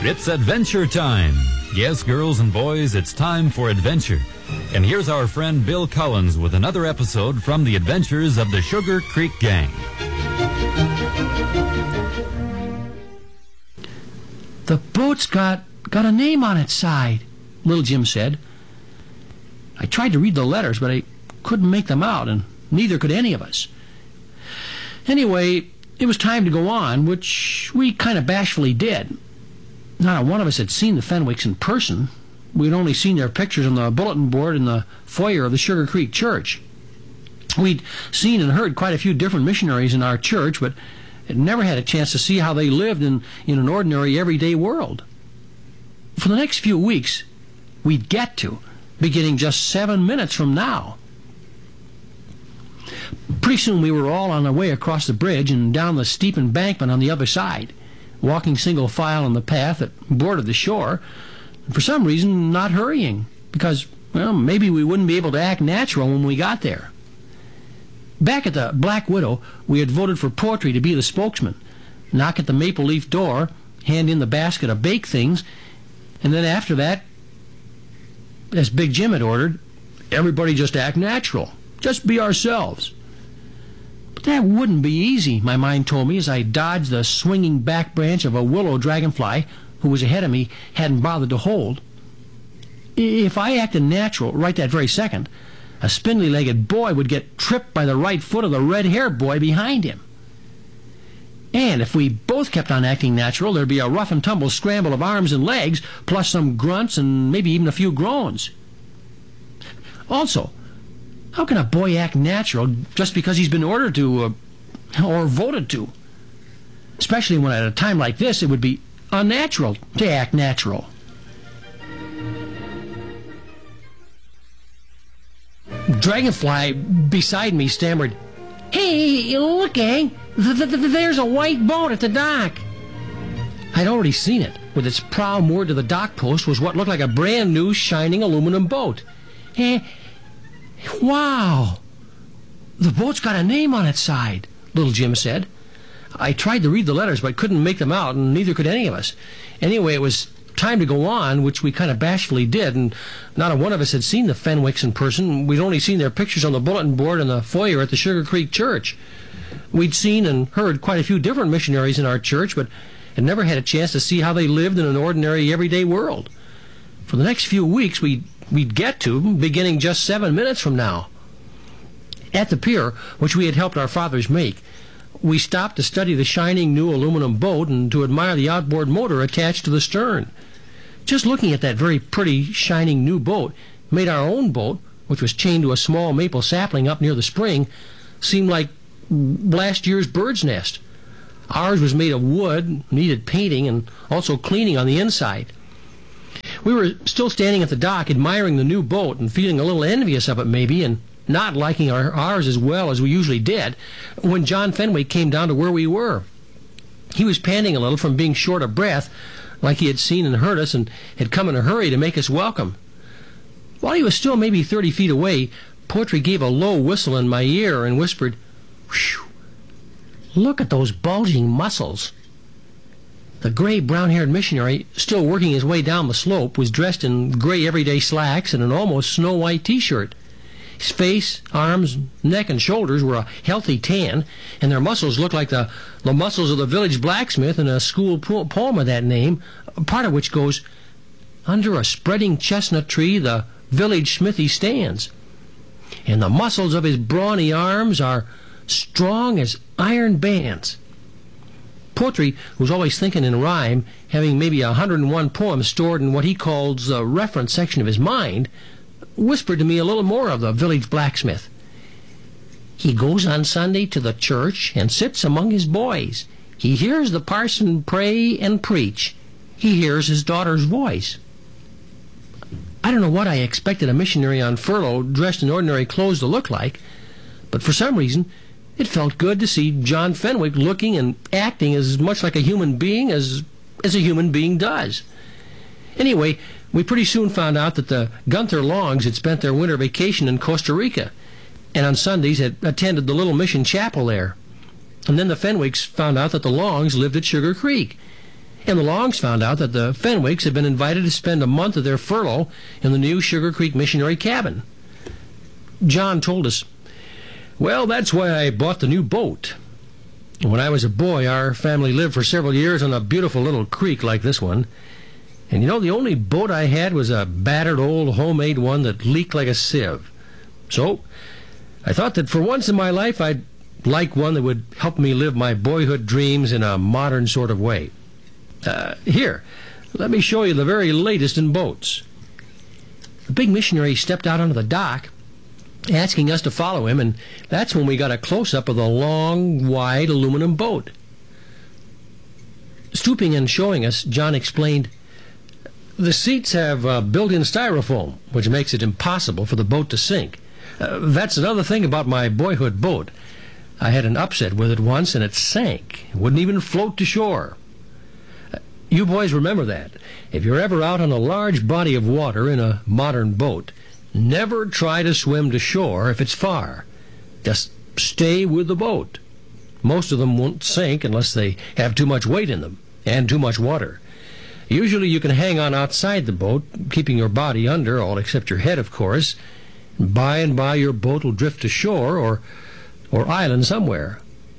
It's adventure time. Yes, girls and boys, it's time for adventure. And here's our friend Bill Collins with another episode from the adventures of the Sugar Creek Gang. The boat's got a name on its side, Little Jim said. I tried to read the letters, but I couldn't make them out, and neither could any of us. Anyway, it was time to go on, which we kind of bashfully did. Not one of us had seen the Fenwicks in person. We'd only seen their pictures on the bulletin board in the foyer of the Sugar Creek Church. We'd seen and heard quite a few different missionaries in our church, but had never had a chance to see how they lived in an ordinary, everyday world. For the next few weeks, we'd get to, beginning just 7 minutes from now. Pretty soon we were all on our way across the bridge and down the steep embankment on the other side, walking single file on the path that bordered the shore, and for some reason not hurrying, because, well, maybe we wouldn't be able to act natural when we got there. Back at the Black Widow, we had voted for Portree to be the spokesman, knock at the Maple Leaf door, hand in the basket of baked things, and then after that, as Big Jim had ordered, everybody just act natural, just be ourselves. But that wouldn't be easy, my mind told me as I dodged the swinging back branch of a willow dragonfly who was ahead of me hadn't bothered to hold. If I acted natural right that very second, a spindly-legged boy would get tripped by the right foot of the red-haired boy behind him. And if we both kept on acting natural, there'd be a rough-and-tumble scramble of arms and legs, plus some grunts and maybe even a few groans. Also, how can a boy act natural just because he's been ordered to, or voted to? Especially when at a time like this it would be unnatural to act natural. Dragonfly beside me stammered, "Hey, look, gang, there's a white boat at the dock." I'd already seen it. With its prow moored to the dock post was what looked like a brand new shining aluminum boat. Wow! The boat's got a name on its side, Little Jim said. I tried to read the letters but couldn't make them out, and neither could any of us. Anyway, it was time to go on, which we kind of bashfully did, and not one of us had seen the Fenwicks in person. We'd only seen their pictures on the bulletin board in the foyer at the Sugar Creek Church. We'd seen and heard quite a few different missionaries in our church, but had never had a chance to see how they lived in an ordinary, everyday world. For the next few weeks, we'd get to, beginning just 7 minutes from now. At the pier, which we had helped our fathers make, we stopped to study the shining new aluminum boat and to admire the outboard motor attached to the stern. Just looking at that very pretty, shining new boat made our own boat, which was chained to a small maple sapling up near the spring, seem like last year's bird's nest. Ours was made of wood, needed painting, and also cleaning on the inside. We were still standing at the dock admiring the new boat and feeling a little envious of it maybe, and not liking ours as well as we usually did, when John Fenwick came down to where we were. He was panting a little from being short of breath, like he had seen and heard us and had come in a hurry to make us welcome. While he was still maybe 30 feet away, Portree gave a low whistle in my ear and whispered, "Whew, look at those bulging muscles." The gray, brown-haired missionary, still working his way down the slope, was dressed in gray everyday slacks and an almost snow-white T-shirt. His face, arms, neck, and shoulders were a healthy tan, and their muscles looked like the muscles of the village blacksmith in a school poem of that name, part of which goes, "Under a spreading chestnut tree the village smithy stands. And the muscles of his brawny arms are strong as iron bands." Portree was always thinking in rhyme, having maybe 101 poems stored in what he calls the reference section of his mind, whispered to me a little more of the village blacksmith. "He goes on Sunday to the church and sits among his boys. He hears the parson pray and preach. He hears his daughter's voice." I don't know what I expected a missionary on furlough dressed in ordinary clothes to look like, but for some reason it felt good to see John Fenwick looking and acting as much like a human being as a human being does. Anyway, we pretty soon found out that the Gunther Longs had spent their winter vacation in Costa Rica, and on Sundays had attended the little mission chapel there. And then the Fenwicks found out that the Longs lived at Sugar Creek. And the Longs found out that the Fenwicks had been invited to spend a month of their furlough in the new Sugar Creek missionary cabin. John told us, "Well, that's why I bought the new boat. When I was a boy, our family lived for several years on a beautiful little creek like this one. And you know, the only boat I had was a battered old homemade one that leaked like a sieve. So I thought that for once in my life I'd like one that would help me live my boyhood dreams in a modern sort of way. Here, let me show you the very latest in boats." The big missionary stepped out onto the dock, asking us to follow him, and that's when we got a close-up of the long, wide aluminum boat. Stooping and showing us, John explained, "The seats have built-in styrofoam, which makes it impossible for the boat to sink. That's another thing about my boyhood boat. I had an upset with it once, and it sank. It wouldn't even float to shore. You boys remember that. If you're ever out on a large body of water in a modern boat, never try to swim to shore if it's far. Just stay with the boat. Most of them won't sink unless they have too much weight in them and too much water. Usually you can hang on outside the boat, keeping your body under, all except your head, of course. By and by your boat will drift to shore or island somewhere."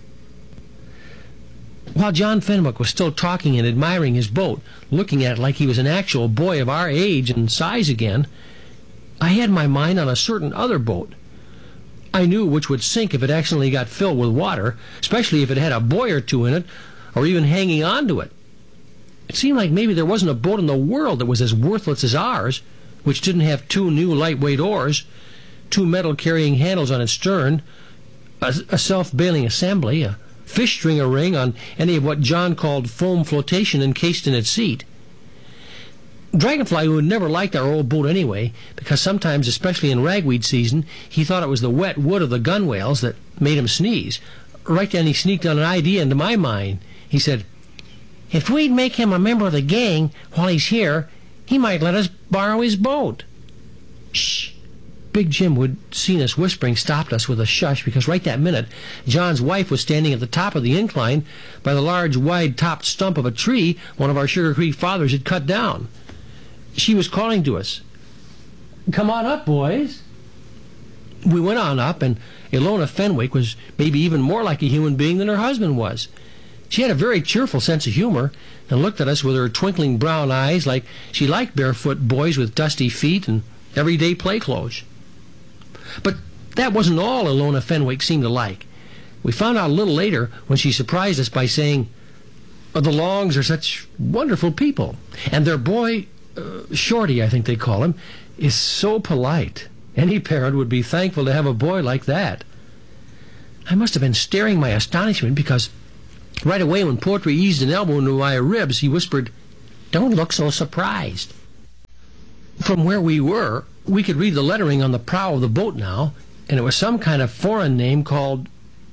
While John Fenwick was still talking and admiring his boat, looking at it like he was an actual boy of our age and size again, I had my mind on a certain other boat. I knew which would sink if it accidentally got filled with water, especially if it had a boy or two in it, or even hanging on to it. It seemed like maybe there wasn't a boat in the world that was as worthless as ours, which didn't have 2 new lightweight oars, 2 metal-carrying handles on its stern, a self-bailing assembly, a fish stringer ring on any of what John called foam flotation encased in its seat. Dragonfly, who had never liked our old boat anyway, because sometimes, especially in ragweed season, he thought it was the wet wood of the gunwales that made him sneeze. Right then he sneaked an idea into my mind. He said, "If we'd make him a member of the gang while he's here, he might let us borrow his boat." "Shh." Big Jim, who had seen us whispering, stopped us with a shush, because right that minute John's wife was standing at the top of the incline by the large, wide-topped stump of a tree one of our Sugar Creek fathers had cut down. She was calling to us, "Come on up, boys." We went on up, and Ilona Fenwick was maybe even more like a human being than her husband was. She had a very cheerful sense of humor and looked at us with her twinkling brown eyes like she liked barefoot boys with dusty feet and everyday play clothes. But that wasn't all Ilona Fenwick seemed to like. We found out a little later when she surprised us by saying, "The Longs are such wonderful people, and their boy, Shorty, I think they call him, is so polite. Any parent would be thankful to have a boy like that." I must have been staring my astonishment, because right away when Poetry eased an elbow into my ribs, he whispered, "Don't look so surprised." From where we were, we could read the lettering on the prow of the boat now, and it was some kind of foreign name called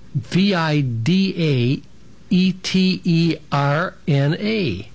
Videterna.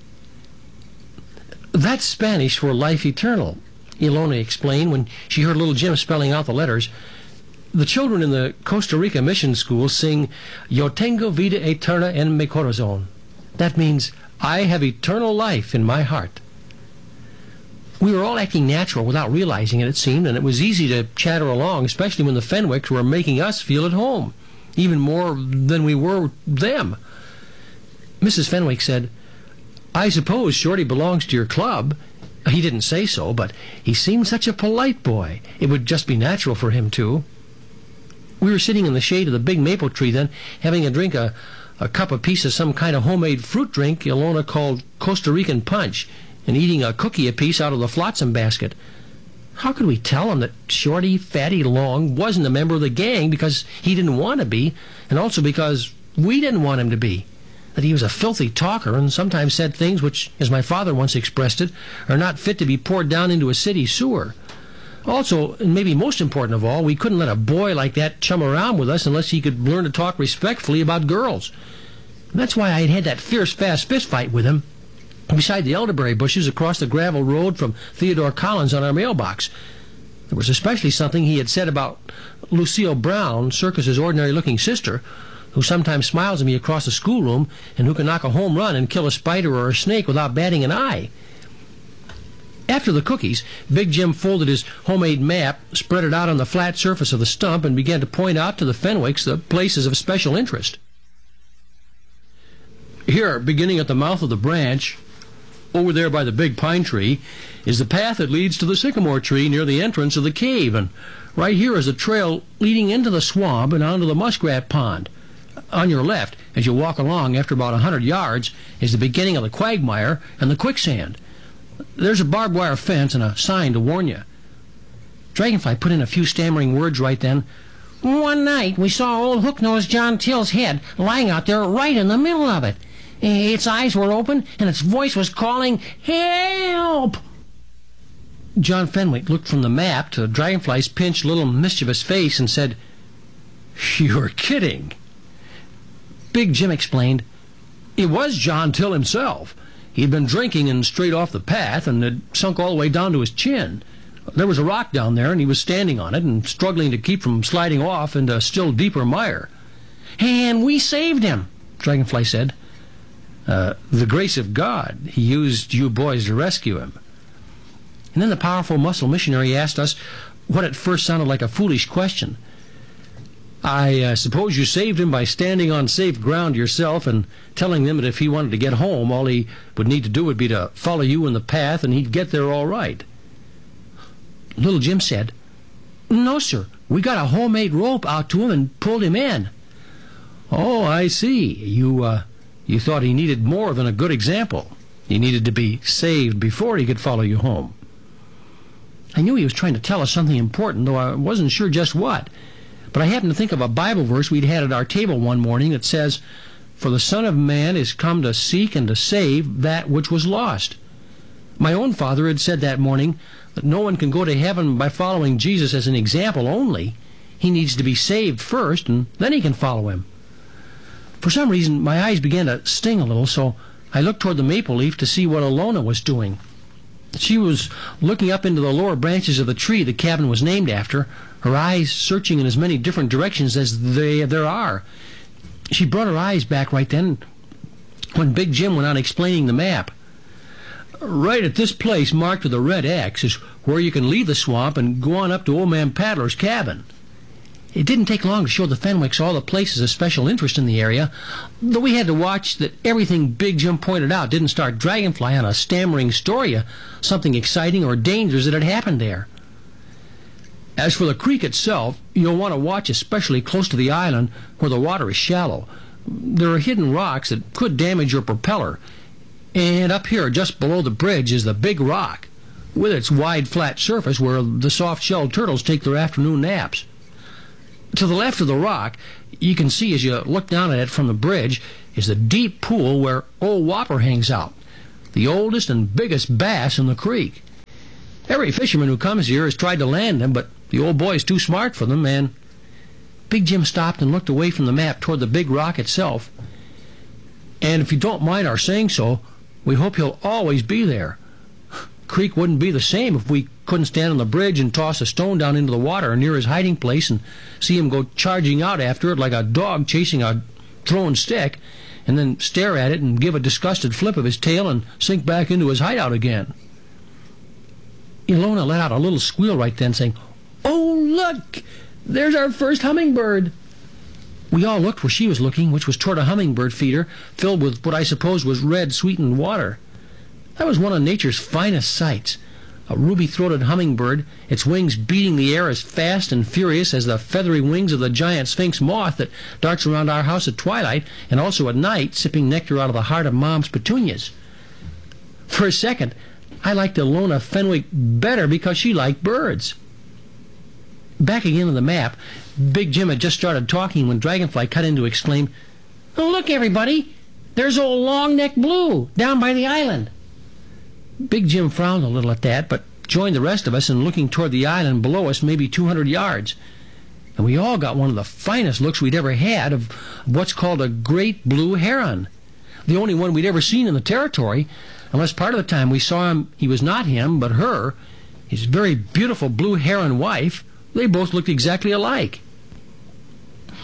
"That's Spanish for life eternal," Ilona explained when she heard little Jim spelling out the letters. "The children in the Costa Rica mission school sing, 'Yo tengo vida eterna en mi corazón.' That means, 'I have eternal life in my heart.'" We were all acting natural without realizing it seemed, and it was easy to chatter along, especially when the Fenwicks were making us feel at home, even more than we were them. Mrs. Fenwick said, "I suppose Shorty belongs to your club." He didn't say so, but he seemed such a polite boy. It would just be natural for him to. We were sitting in the shade of the big maple tree then, having a drink, a cup apiece of some kind of homemade fruit drink Ilona called Costa Rican punch, and eating a cookie apiece out of the flotsam basket. How could we tell him that Shorty Fatty Long wasn't a member of the gang because he didn't want to be, and also because we didn't want him to be? That he was a filthy talker and sometimes said things which, as my father once expressed it, are not fit to be poured down into a city sewer. Also, and maybe most important of all, we couldn't let a boy like that chum around with us unless he could learn to talk respectfully about girls. And that's why I had that fierce, fast fist fight with him beside the elderberry bushes across the gravel road from Theodore Collins on our mailbox. There was especially something he had said about Lucille Brown, Circus's ordinary-looking sister, who sometimes smiles at me across the schoolroom and who can knock a home run and kill a spider or a snake without batting an eye. After the cookies, Big Jim folded his homemade map, spread it out on the flat surface of the stump, and began to point out to the Fenwicks the places of special interest. Here, beginning at the mouth of the branch, over there by the big pine tree, is the path that leads to the sycamore tree near the entrance of the cave, and right here is a trail leading into the swamp and onto the muskrat pond. On your left, as you walk along after about 100 yards, is the beginning of the quagmire and the quicksand. There's a barbed wire fence and a sign to warn you. Dragonfly put in a few stammering words right then. One night we saw old hook-nosed John Till's head lying out there right in the middle of it. Its eyes were open and its voice was calling, "Help!" John Fenwick looked from the map to Dragonfly's pinched little mischievous face and said, "You're kidding." Big Jim explained, "It was John Till himself. He'd been drinking and strayed off the path and had sunk all the way down to his chin. There was a rock down there, and he was standing on it and struggling to keep from sliding off into still deeper mire." "And we saved him," Dragonfly said. The grace of God. He used you boys to rescue him." And then the powerful muscle missionary asked us what at first sounded like a foolish question. "I suppose you saved him by standing on safe ground yourself and telling them that if he wanted to get home, all he would need to do would be to follow you in the path and he'd get there all right." Little Jim said, "No, sir. We got a homemade rope out to him and pulled him in." "Oh, I see. You thought he needed more than a good example. He needed to be saved before he could follow you home." I knew he was trying to tell us something important, though I wasn't sure just what. But I happened to think of a Bible verse we'd had at our table one morning that says, "For the Son of Man is come to seek and to save that which was lost." My own father had said that morning that no one can go to heaven by following Jesus as an example only. He needs to be saved first, and then he can follow him. For some reason, my eyes began to sting a little, so I looked toward the maple leaf to see what Alona was doing. She was looking up into the lower branches of the tree the cabin was named after, her eyes searching in as many different directions as there are. She brought her eyes back right then when Big Jim went on explaining the map. "Right at this place marked with a red X is where you can leave the swamp and go on up to Old Man Paddler's cabin." It didn't take long to show the Fenwicks all the places of special interest in the area, though we had to watch that everything Big Jim pointed out didn't start Dragonfly on a stammering story of something exciting or dangerous that had happened there. As for the creek itself, you'll want to watch especially close to the island where the water is shallow. There are hidden rocks that could damage your propeller, and up here just below the bridge is the Big Rock, with its wide flat surface where the soft-shelled turtles take their afternoon naps. To the left of the rock, you can see as you look down at it from the bridge, is the deep pool where Old Whopper hangs out, the oldest and biggest bass in the creek. Every fisherman who comes here has tried to land him, but the old boy's too smart for them, and Big Jim stopped and looked away from the map toward the big rock itself. "And if you don't mind our saying so, we hope he'll always be there. Creek wouldn't be the same if we couldn't stand on the bridge and toss a stone down into the water near his hiding place and see him go charging out after it like a dog chasing a thrown stick, and then stare at it and give a disgusted flip of his tail and sink back into his hideout again." Ilona let out a little squeal right then, saying, "Oh, look! There's our first hummingbird." We all looked where she was looking, which was toward a hummingbird feeder filled with what I suppose was red sweetened water. That was one of nature's finest sights. A ruby-throated hummingbird, its wings beating the air as fast and furious as the feathery wings of the giant sphinx moth that darts around our house at twilight and also at night, sipping nectar out of the heart of Mom's petunias. For a second, I liked Ilona Fenwick better because she liked birds. Back again to the map, Big Jim had just started talking when Dragonfly cut in to exclaim, "Oh, look, everybody! There's old Long-Neck Blue down by the island." Big Jim frowned a little at that, but joined the rest of us in looking toward the island below us maybe 200 yards. And we all got one of the finest looks we'd ever had of what's called a great blue heron. The only one we'd ever seen in the territory, unless part of the time we saw him, he was not him, but her, his very beautiful blue heron wife. They both looked exactly alike.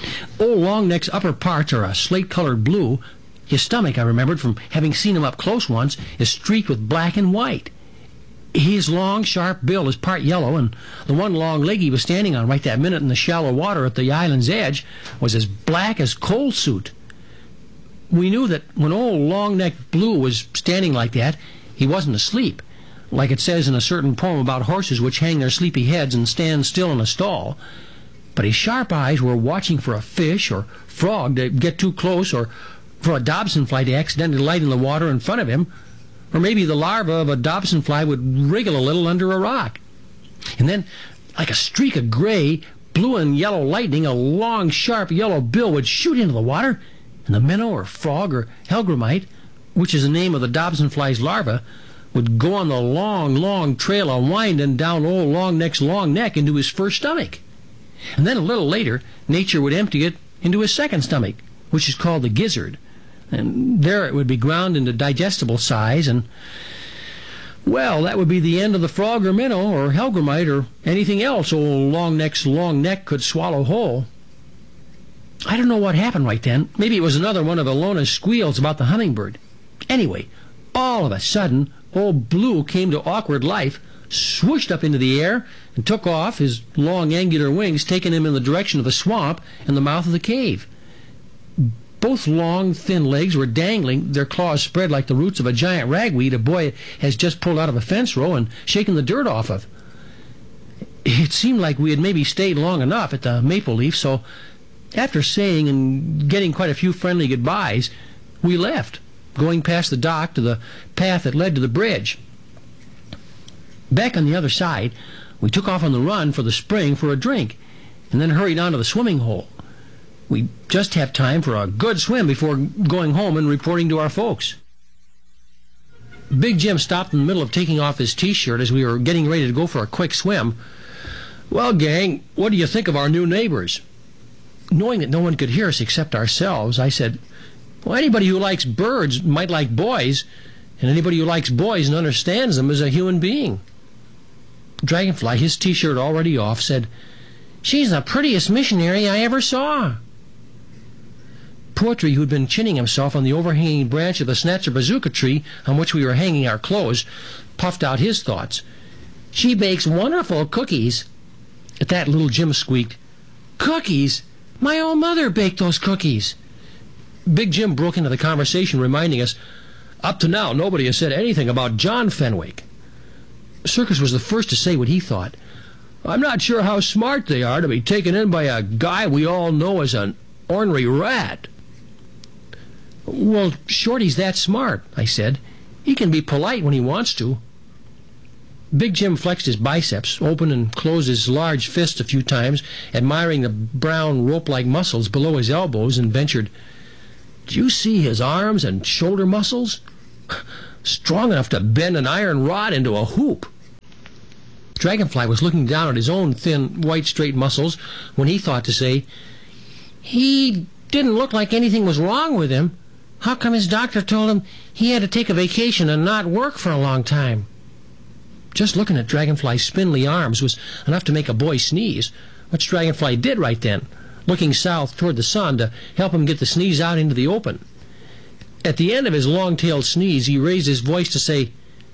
Old Longneck's upper parts are a slate-colored blue. His stomach, I remembered from having seen him up close once, is streaked with black and white. His long, sharp bill is part yellow, and the one long leg he was standing on right that minute in the shallow water at the island's edge was as black as coal soot. We knew that when old Longneck Blue was standing like that, he wasn't asleep, like it says in a certain poem about horses which hang their sleepy heads and stand still in a stall. But his sharp eyes were watching for a fish or frog to get too close, or for a Dobson fly to accidentally light in the water in front of him, or maybe the larva of a Dobson fly would wriggle a little under a rock. And then, like a streak of gray, blue and yellow lightning, a long, sharp yellow bill would shoot into the water, and the minnow or frog or hellgrammite, which is the name of the Dobson fly's larva, would go on the long, long trail a winding down old Longneck's long neck into his first stomach. And then a little later, nature would empty it into his second stomach, which is called the gizzard. And there it would be ground into digestible size, and, well, that would be the end of the frog or minnow or hellgrammite or anything else old Longneck's long neck could swallow whole. I don't know what happened right then. Maybe it was another one of Ilona's squeals about the hummingbird. Anyway, all of a sudden, old Blue came to awkward life, swooshed up into the air, and took off, his long angular wings taking him in the direction of the swamp and the mouth of the cave. Both long, thin legs were dangling, their claws spread like the roots of a giant ragweed a boy has just pulled out of a fence row and shaken the dirt off of. It seemed like we had maybe stayed long enough at the Maple Leaf, so after saying and getting quite a few friendly goodbyes, we left, going past the dock to the path that led to the bridge. Back on the other side, we took off on the run for the spring for a drink, and then hurried on to the swimming hole. We'd just have time for a good swim before going home and reporting to our folks. Big Jim stopped in the middle of taking off his T-shirt as we were getting ready to go for a quick swim. "Well, gang, what do you think of our new neighbors?" Knowing that no one could hear us except ourselves, I said, "Well, anybody who likes birds might like boys, and anybody who likes boys and understands them is a human being." Dragonfly, his T-shirt already off, said, "She's the prettiest missionary I ever saw." Poetry, who'd been chinning himself on the overhanging branch of the Snatcher Bazooka tree on which we were hanging our clothes, puffed out his thoughts. "She bakes wonderful cookies." At that, little Jim squeaked, "Cookies? My own mother baked those cookies." Big Jim broke into the conversation, reminding us, "Up to now, nobody has said anything about John Fenwick." Circus was the first to say what he thought. "I'm not sure how smart they are to be taken in by a guy we all know as an ornery rat." "Well, Shorty's that smart," I said. "He can be polite when he wants to." Big Jim flexed his biceps, opened and closed his large fist a few times, admiring the brown rope-like muscles below his elbows, and ventured, "Do you see his arms and shoulder muscles? Strong enough to bend an iron rod into a hoop." Dragonfly was looking down at his own thin, white, straight muscles when he thought to say, "He didn't look like anything was wrong with him. How come his doctor told him he had to take a vacation and not work for a long time?" Just looking at Dragonfly's spindly arms was enough to make a boy sneeze, which Dragonfly did right then, looking south toward the sun to help him get the sneeze out into the open. At the end of his long-tailed sneeze, he raised his voice to say,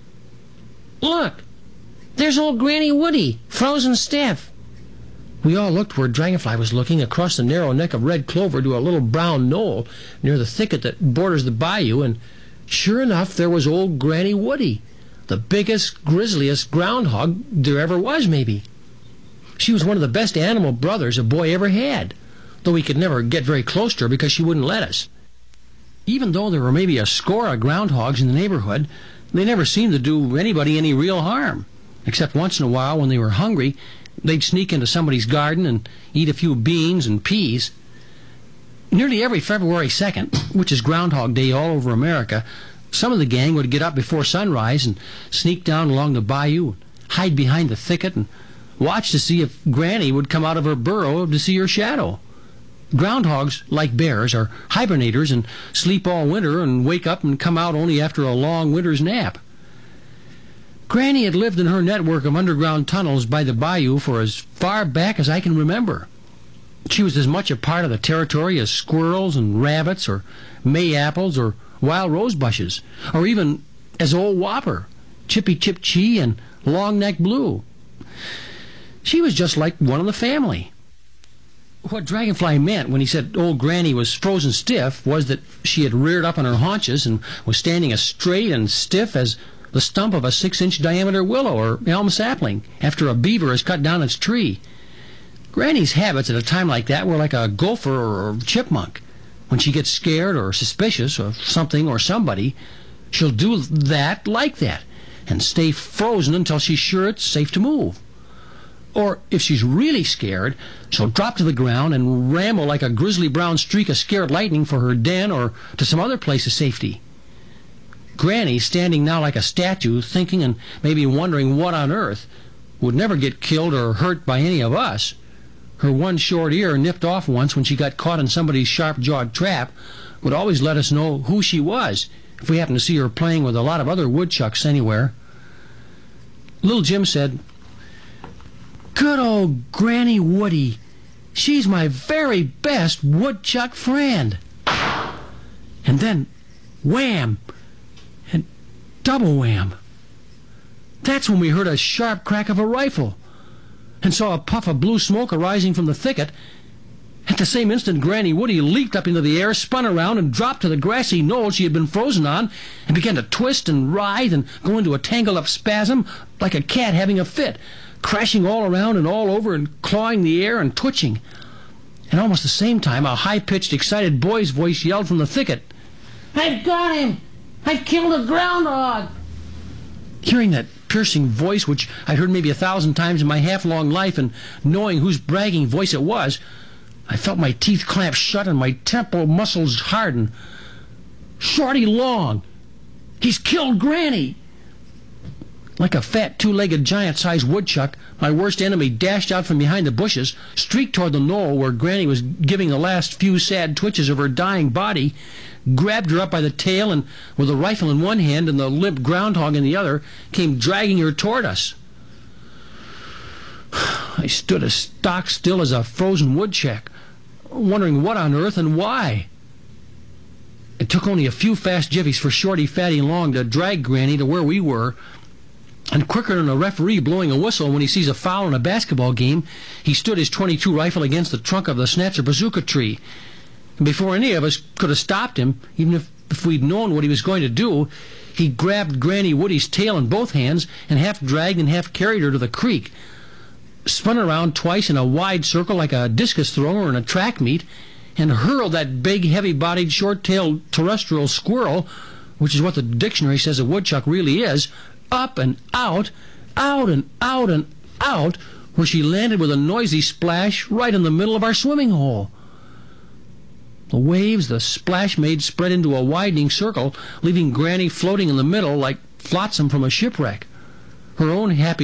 "Look, there's old Granny Woody, frozen stiff." We all looked where Dragonfly was looking, across the narrow neck of red clover to a little brown knoll near the thicket that borders the bayou, and sure enough, there was old Granny Woody, the biggest, grisliest groundhog there ever was, maybe. She was one of the best animal brothers a boy ever had, though we could never get very close to her because she wouldn't let us. Even though there were maybe a score of groundhogs in the neighborhood, they never seemed to do anybody any real harm, except once in a while when they were hungry, they'd sneak into somebody's garden and eat a few beans and peas. Nearly every February 2nd, which is Groundhog Day all over America, some of the gang would get up before sunrise and sneak down along the bayou, hide behind the thicket, and watch to see if Granny would come out of her burrow to see her shadow. Groundhogs, like bears, are hibernators and sleep all winter and wake up and come out only after a long winter's nap. Granny had lived in her network of underground tunnels by the bayou for as far back as I can remember. She was as much a part of the territory as squirrels and rabbits or May apples or wild rose bushes, or even as old Whopper, Chippy Chip Chee, and Long Neck Blue. She was just like one of the family. What Dragonfly meant when he said old Granny was frozen stiff was that she had reared up on her haunches and was standing as straight and stiff as the stump of a 6-inch diameter willow or elm sapling after a beaver has cut down its tree. Granny's habits at a time like that were like a gopher or chipmunk. When she gets scared or suspicious of something or somebody, she'll do that like that and stay frozen until she's sure it's safe to move. Or if she's really scared, she'll drop to the ground and ramble like a grizzly brown streak of scared lightning for her den or to some other place of safety. Granny, standing now like a statue, thinking and maybe wondering what on earth, would never get killed or hurt by any of us. Her one short ear, nipped off once when she got caught in somebody's sharp-jawed trap, would always let us know who she was if we happened to see her playing with a lot of other woodchucks anywhere. Little Jim said, "Good old Granny Woody. She's my very best woodchuck friend." And then, wham! And double wham! That's when we heard a sharp crack of a rifle and saw a puff of blue smoke arising from the thicket. At the same instant, Granny Woody leaped up into the air, spun around, and dropped to the grassy knoll she had been frozen on, and began to twist and writhe and go into a tangled-up spasm like a cat having a fit, crashing all around and all over and clawing the air and twitching. And almost the same time, a high-pitched, excited boy's voice yelled from the thicket, "I've got him! I've killed a groundhog!" Hearing that piercing voice, which I'd heard maybe 1,000 times in my half-long life, and knowing whose bragging voice it was, I felt my teeth clamp shut and my temple muscles harden. Shorty Long! He's killed Granny! Like a fat, two-legged, giant-sized woodchuck, my worst enemy dashed out from behind the bushes, streaked toward the knoll where Granny was giving the last few sad twitches of her dying body, grabbed her up by the tail, and with a rifle in one hand and the limp groundhog in the other, came dragging her toward us. I stood as stock still as a frozen woodchuck, wondering what on earth and why. It took only a few fast jiffies for Shorty Fatty Long to drag Granny to where we were, and quicker than a referee blowing a whistle when he sees a foul in a basketball game, he stood his .22 rifle against the trunk of the Snatcher Bazooka tree. And before any of us could have stopped him, even if we'd known what he was going to do, he grabbed Granny Woody's tail in both hands and half dragged and half carried her to the creek, spun around twice in a wide circle like a discus thrower in a track meet, and hurled that big, heavy-bodied, short-tailed terrestrial squirrel, which is what the dictionary says a woodchuck really is, up and out, out and out and out, where she landed with a noisy splash right in the middle of our swimming hole. The waves the splash made spread into a widening circle, leaving Granny floating in the middle like flotsam from a shipwreck. Her own happy